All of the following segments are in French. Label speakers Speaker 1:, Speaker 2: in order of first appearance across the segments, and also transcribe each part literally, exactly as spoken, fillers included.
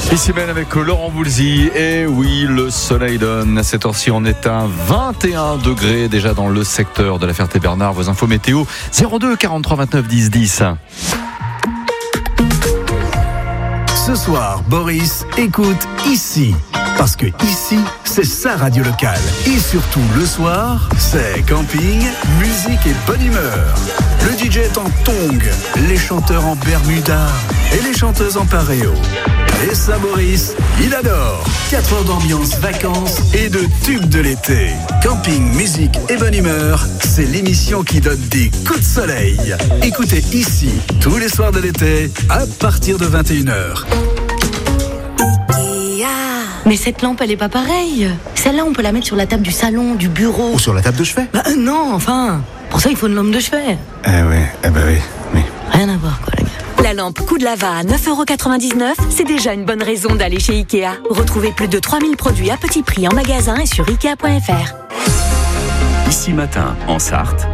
Speaker 1: Ici même avec Laurent Voulzy. Et oui, le soleil donne. À cette heure-ci, on est à vingt et un degrés déjà dans le secteur de la Ferté-Bernard. Vos infos météo zéro deux quarante-trois vingt-neuf dix dix.
Speaker 2: Ce soir, Boris écoute ici. Parce que ici, c'est sa radio locale. Et surtout, le soir, c'est camping, musique et bonne humeur. Le D J est en tongs, les chanteurs en bermuda et les chanteuses en paréo. Et ça, Boris, il adore. quatre heures d'ambiance, vacances et de tubes de l'été. Camping, musique et bonne humeur, c'est l'émission qui donne des coups de soleil. Écoutez ici, tous les soirs de l'été, à partir de vingt et une heures.
Speaker 3: Mais cette lampe, elle est pas pareille. Celle-là, on peut la mettre sur la table du salon, du bureau.
Speaker 4: Ou sur la table de chevet.
Speaker 3: Bah euh, non, enfin. Pour ça, il faut une lampe de chevet.
Speaker 4: Eh ouais, eh bah oui, oui.
Speaker 3: Rien à voir, quoi, les gars.
Speaker 5: La lampe Coup de Lava à neuf euros quatre-vingt-dix-neuf, c'est déjà une bonne raison d'aller chez Ikea. Retrouvez plus de trois mille produits à petit prix en magasin et sur ikea point f r.
Speaker 6: Ici Matin, en Sarthe,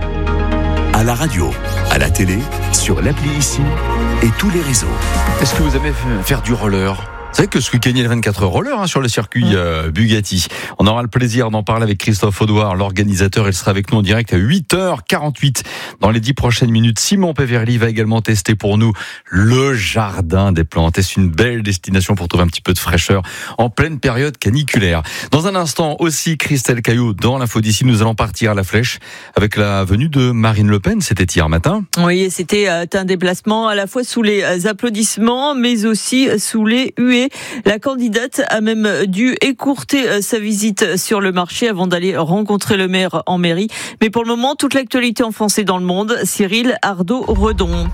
Speaker 6: à la radio, à la télé, sur l'appli Ici et tous les réseaux.
Speaker 1: Est-ce que vous aimez faire du roller ? Vous savez que ce week-end, il y a le vingt-quatre heures roller hein, sur le circuit euh, Bugatti. On aura le plaisir d'en parler avec Christophe Audouard, l'organisateur. Il sera avec nous en direct à huit heures quarante-huit dans les dix prochaines minutes. Simon Péverly va également tester pour nous le jardin des plantes. Est-ce une belle destination pour trouver un petit peu de fraîcheur en pleine période caniculaire? Dans un instant aussi, Christelle Caillot dans l'info d'ici. Nous allons partir à la flèche avec la venue de Marine Le Pen. C'était hier matin.
Speaker 7: Oui, et c'était un déplacement à la fois sous les applaudissements, mais aussi sous les huées. La candidate a même dû écourter sa visite sur le marché avant d'aller rencontrer le maire en mairie. Mais pour le moment, toute l'actualité en France et dans le monde, Cyril Ardo-Redon.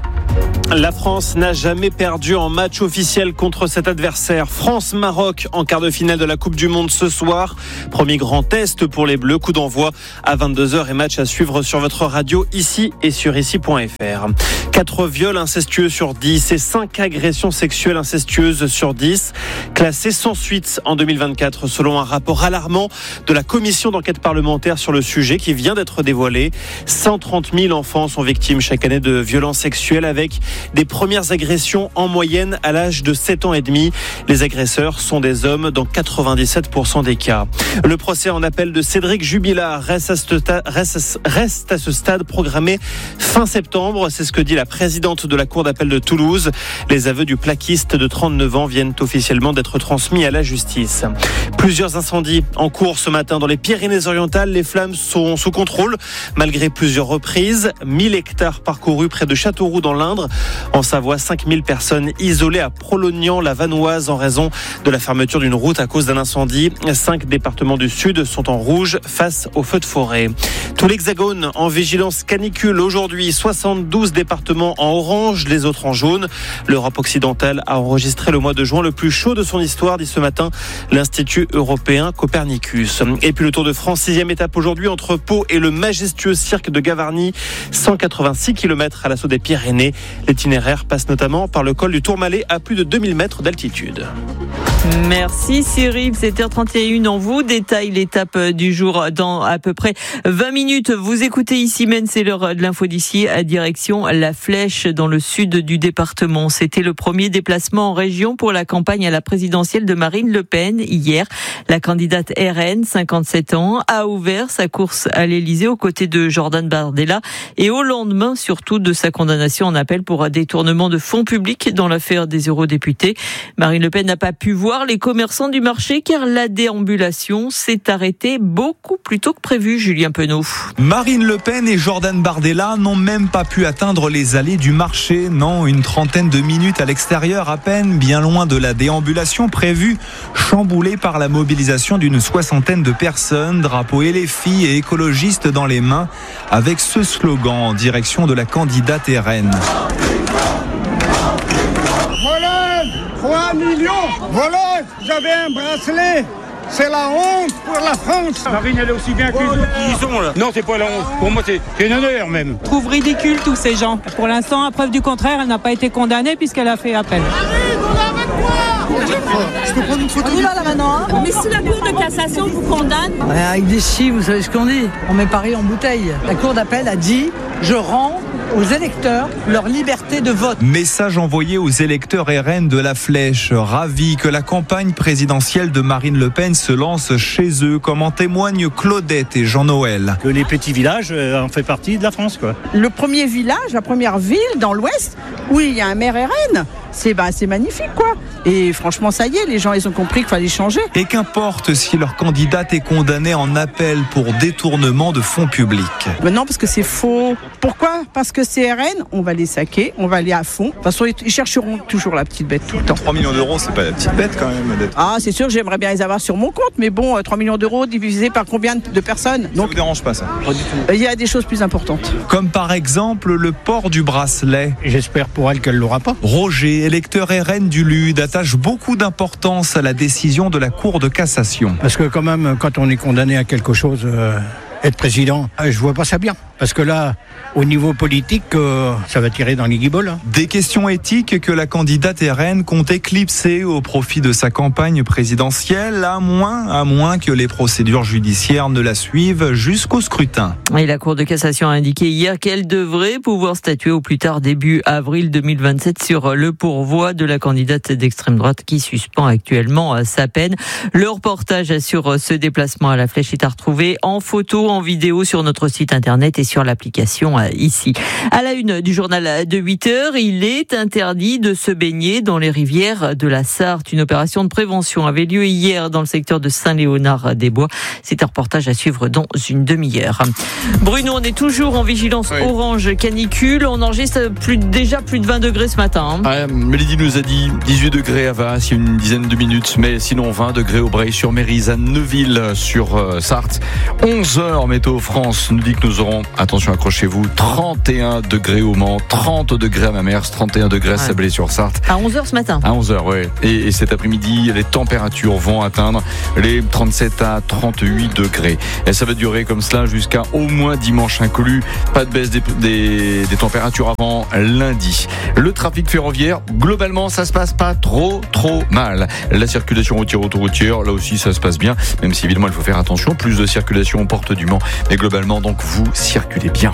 Speaker 8: La France n'a jamais perdu en match officiel contre cet adversaire. France-Maroc en quart de finale de la Coupe du Monde ce soir. Premier grand test pour les Bleus. Coup d'envoi à vingt-deux heures et match à suivre sur votre radio ici et sur ici point f r. quatre viols incestueux sur dix et cinq agressions sexuelles incestueuses sur dix. Classés sans suite en deux mille vingt-quatre selon un rapport alarmant de la commission d'enquête parlementaire sur le sujet qui vient d'être dévoilé. cent trente mille enfants sont victimes chaque année de violences sexuelles avec des premières agressions en moyenne à l'âge de sept ans et demi. Les agresseurs sont des hommes dans quatre-vingt-dix-sept pour cent des cas. Le procès en appel de Cédric Jubilard reste à ce stade, reste, reste à ce stade programmé fin septembre. C'est ce que dit la présidente de la Cour d'appel de Toulouse. Les aveux du plaquiste de trente-neuf ans viennent officiellement d'être transmis à la justice. Plusieurs incendies en cours ce matin dans les Pyrénées-Orientales. Les flammes sont sous contrôle malgré plusieurs reprises. mille hectares parcourus près de Châteauroux dans l'Indre. En Savoie, cinq mille personnes isolées à Prolognan-la-Vanoise en raison de la fermeture d'une route à cause d'un incendie. Cinq départements du Sud sont en rouge face aux feux de forêt. Tout l'Hexagone en vigilance canicule aujourd'hui. soixante-douze départements en orange, les autres en jaune. L'Europe occidentale a enregistré le mois de juin le plus chaud de son histoire, dit ce matin l'Institut européen Copernicus. Et puis le Tour de France, sixième étape aujourd'hui entre Pau et le majestueux cirque de Gavarnie. cent quatre-vingt-six kilomètres à l'assaut des Pyrénées. L'itinéraire passe notamment par le col du Tourmalet à plus de deux mille mètres d'altitude.
Speaker 7: Merci Cyril, sept heures trente et une, on vous détaille l'étape du jour dans à peu près vingt minutes. Vous écoutez ici même, c'est l'heure de l'info d'ici, à direction La Flèche dans le sud du département. C'était le premier déplacement en région pour la campagne à la présidentielle de Marine Le Pen. Hier, la candidate R N, cinquante-sept ans, a ouvert sa course à l'Élysée aux côtés de Jordan Bardella et au lendemain surtout de sa condamnation en appel pour un détournement de fonds publics dans l'affaire des eurodéputés. Marine Le Pen n'a pas pu voir les commerçants du marché car la déambulation s'est arrêtée beaucoup plus tôt que prévu. Julien Penaud.
Speaker 9: Marine Le Pen et Jordan Bardella n'ont même pas pu atteindre les allées du marché. Non, une trentaine de minutes à l'extérieur à peine, bien loin de la déambulation prévue, chamboulée par la mobilisation d'une soixantaine de personnes, drapeaux et les filles et écologistes dans les mains, avec ce slogan en direction de la candidate R N.
Speaker 10: trois millions. Voilà, j'avais un bracelet. C'est la honte pour la France.
Speaker 11: Marine, elle est aussi bien que les autres qui y sont là. Non, c'est pas la honte. Pour moi, c'est un honneur même.
Speaker 12: Je trouve ridicule tous ces gens. Pour l'instant, à preuve du contraire, elle n'a pas été condamnée puisqu'elle a fait appel.
Speaker 10: Marine, on est avec toi.
Speaker 13: Je peux prendre une photo?
Speaker 12: On y va là maintenant, hein.
Speaker 14: Mais si la Cour de cassation vous condamne?
Speaker 13: Ouais, avec des chiffres, vous savez ce qu'on dit. On met Paris en bouteille. La Cour d'appel a dit, je rends
Speaker 12: aux électeurs leur liberté de vote.
Speaker 9: Message envoyé aux électeurs R N de la Flèche, ravis que la campagne présidentielle de Marine Le Pen se lance chez eux, comme en témoignent Claudette et Jean-Noël.
Speaker 13: Que les petits villages euh, en fait partie de la France, quoi.
Speaker 12: Le premier village, la première ville dans l'Ouest où il y a un maire R N, c'est, bah, c'est magnifique, quoi. Et franchement, ça y est, les gens, ils ont compris qu'il fallait changer.
Speaker 9: Et qu'importe si leur candidate est condamnée en appel pour détournement de fonds publics.
Speaker 12: Mais non, parce que c'est faux. Pourquoi ? Parce que c'est R N, on va les saquer, on va aller à fond. De toute façon, ils chercheront toujours la petite bête tout le temps.
Speaker 9: trois millions d'euros, c'est pas la petite bête quand même. D'être...
Speaker 12: Ah, c'est sûr, j'aimerais bien les avoir sur mon compte, mais bon, trois millions d'euros divisés par combien de personnes ?
Speaker 9: Donc, ça vous dérange pas, ça ?
Speaker 12: Pas du tout. Il y a des choses plus importantes.
Speaker 9: Comme par exemple le port du bracelet.
Speaker 13: J'espère pour elle qu'elle l'aura pas.
Speaker 9: Roger, électeur R N du Lude, attache beaucoup d'importance à la décision de la Cour de cassation.
Speaker 13: Parce que quand même, quand on est condamné à quelque chose, euh, être président, je vois pas ça bien. Parce que là, au niveau politique, euh, ça va tirer dans les guibolles. Hein.
Speaker 9: Des questions éthiques que la candidate R N compte éclipser au profit de sa campagne présidentielle, à moins, à moins que les procédures judiciaires ne la suivent jusqu'au scrutin.
Speaker 7: Et la Cour de cassation a indiqué hier qu'elle devrait pouvoir statuer au plus tard début avril deux mille vingt-sept sur le pourvoi de la candidate d'extrême droite qui suspend actuellement sa peine. Le reportage sur ce déplacement à la Flèche est à retrouver en photo, en vidéo sur notre site internet et sur l'application ici. À la une du journal de huit heures, il est interdit de se baigner dans les rivières de la Sarthe. Une opération de prévention avait lieu hier dans le secteur de Saint-Léonard-des-Bois. C'est un reportage à suivre dans une demi-heure. Bruno, on est toujours en vigilance oui. orange canicule. On enregistre plus, déjà plus de vingt degrés ce matin.
Speaker 1: Ah, Mélodie nous a dit dix-huit degrés à Vasse il y a une dizaine de minutes, mais sinon vingt degrés au Breil-sur-Mérise, à Neuville sur euh, Sarthe. onze heures, Météo France nous dit que nous aurons, attention, accrochez-vous, trente et un degrés au Mans, trente degrés à Mamers, trente et un degrés à ouais. Sablé-sur-Sarthe.
Speaker 7: À onze heures ce matin.
Speaker 1: À onze heures, oui. Et, et cet après-midi, les températures vont atteindre les trente-sept à trente-huit degrés. Et ça va durer comme cela jusqu'à au moins dimanche inclus. Pas de baisse des, des, des températures avant lundi. Le trafic ferroviaire, globalement, ça se passe pas trop, trop mal. La circulation routière, autoroutière, là aussi, ça se passe bien. Même si, évidemment, il faut faire attention. Plus de circulation aux portes du Mans. Mais globalement, donc, vous circulez bien.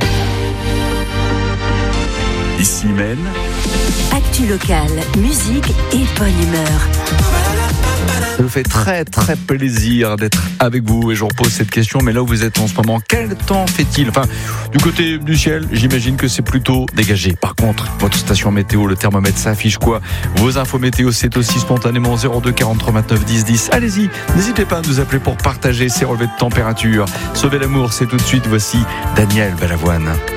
Speaker 6: Ici même.
Speaker 5: Actu locale, musique et bonne humeur.
Speaker 1: Ça me fait très très plaisir d'être avec vous et je vous repose cette question, mais là où vous êtes en ce moment, quel temps fait-il ? Enfin, du côté du ciel, j'imagine que c'est plutôt dégagé. Par contre, votre station météo, le thermomètre, ça affiche quoi ? Vos infos météo, c'est aussi spontanément zéro deux quarante-trois vingt-neuf dix dix. Allez-y, n'hésitez pas à nous appeler pour partager ces relevés de température. Sauver l'amour, c'est tout de suite. Voici Daniel Balavoine.